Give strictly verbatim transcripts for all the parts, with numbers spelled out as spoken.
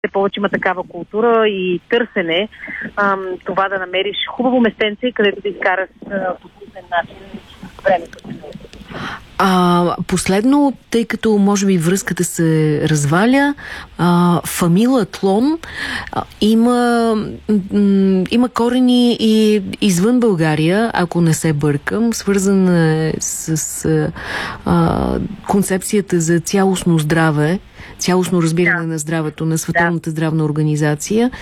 повече има такава култура и търсене, ам, това да намериш хубаво местенце, където да изкараш по вкусен начин времето. А, последно, тъй като може би връзката се разваля, а, Фамила Тлон а, има, м, има корени и извън България, ако не се бъркам, свързана с а, концепцията за цялостно здраве, цялостно разбиране да. на здравето на Световната да. здравна организация.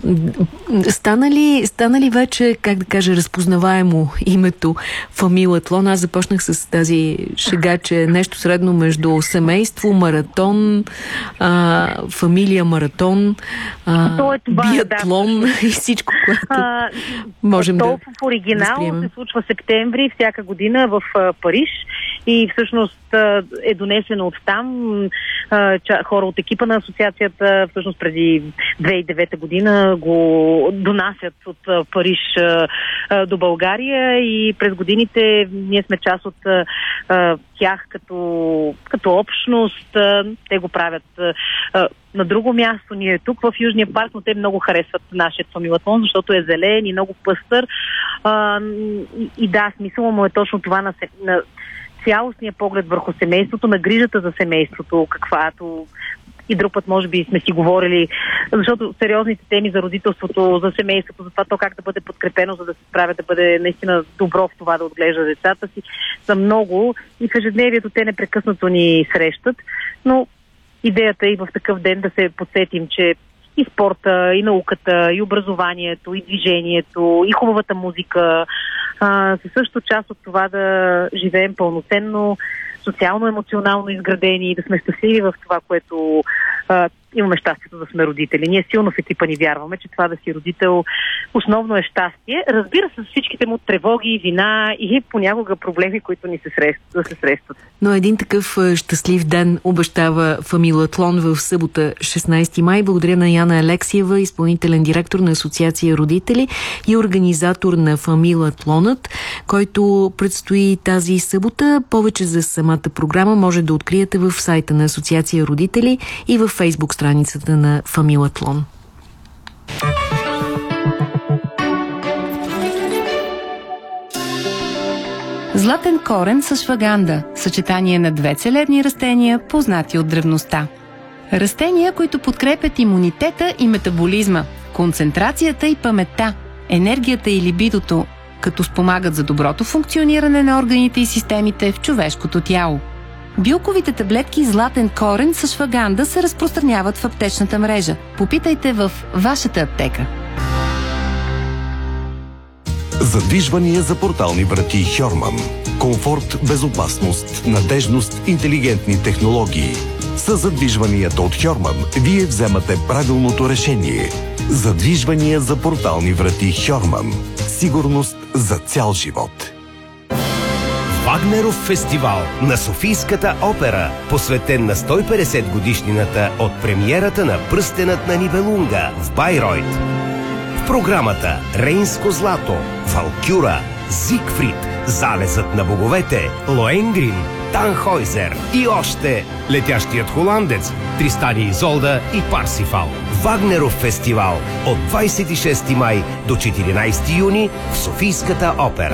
Стана ли, стана ли вече, как да кажа, разпознаваемо името Фамила Тлон? Аз започнах с тази шега, че нещо средно между семейство, маратон, а, фамилия маратон, а, то е това, биатлон да, и всичко, което а, можем да в оригинал се случва септември всяка година в а, Париж и всъщност а, е донесено от там. А, ча, хора от екипа на асоциацията всъщност преди две хиляди и девета година го донасят от а, Париж а, а, до България и през годините ние сме част от а, тях като, като общност. А, те го правят а, на друго място. Ние е тук в Южния парк, но те много харесват нашия Фамилатлон, защото е зелен и много пъстър. А, и, и да, смисъл му е точно това на, на цялостния поглед върху семейството, на грижата за семейството, каквато и друг път може би сме си говорили, защото сериозните теми за родителството, за семейството, за това то как да бъде подкрепено, за да се справя да бъде наистина добро в това да отглежда децата си, са много и в ежедневието те непрекъснато ни срещат, но идеята е и в такъв ден да се подсетим, че и спорта, и науката, и образованието, и движението, и хубавата музика а, са също част от това да живеем пълноценно, социално, емоционално изградени и да сме щастливи в това, което а, имаме щастието да сме родители. Ние силно в екипа ни вярваме, че това да си родител основно е щастие. Разбира се, с всичките му тревоги, вина и понякога проблеми, които ни се срещат, да се срещат. Но един такъв щастлив ден обещава Фамила Тлон в събота, шестнайсети май. Благодаря на Яна Алексиева, изпълнителен директор на Асоциация родители и организатор на Фамила Тлонът, който предстои тази събота. Повече за самата програма може да откриете в сайта на Асоциация родители и във Фейсбук страницата на Фамила Тлон. Златен корен с шваганда – съчетание на две целебни растения, познати от древността. Растения, които подкрепят имунитета и метаболизма, концентрацията и паметта, енергията и либидото, като спомагат за доброто функциониране на органите и системите в човешкото тяло. Билковите таблетки златен корен с шваганда се разпространяват в аптечната мрежа. Попитайте в вашата аптека. Задвижвания за портални врати Хьорман. Комфорт, безопасност, надежност, интелигентни технологии. С задвижванията от Хьорман вие вземате правилното решение. Задвижвания за портални врати Хьорман. Сигурност за цял живот. Вагнеров фестивал на Софийската опера, посветен на сто и петдесет годишнината от премиерата на Пръстенът на Нибелунга в Байройт. В програмата Рейнско злато, Валкюра, Зигфрид, Залезът на боговете, Лоенгрин, Танхойзер и още Летящият холандец, Тристан и Изолда и Парсифал. Вагнеров фестивал от двайсет и шести май до четиринайсети юни в Софийската опера.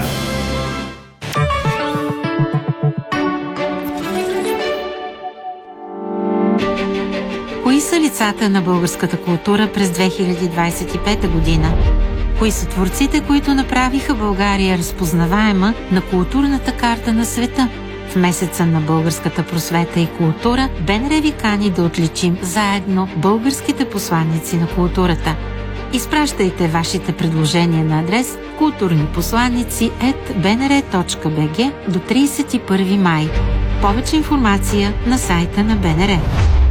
Кои са лицата на българската култура през две хиляди двайсет и пета година? Кои са творците, които направиха България разпознаваема на културната карта на света? В месеца на българската просвета и култура БНР ви кани да отличим заедно българските посланици на културата. Изпращайте вашите предложения на адрес културнипосланици ет бе ен ер точка бе же до трийсет и първи май. Повече информация на сайта на БНР.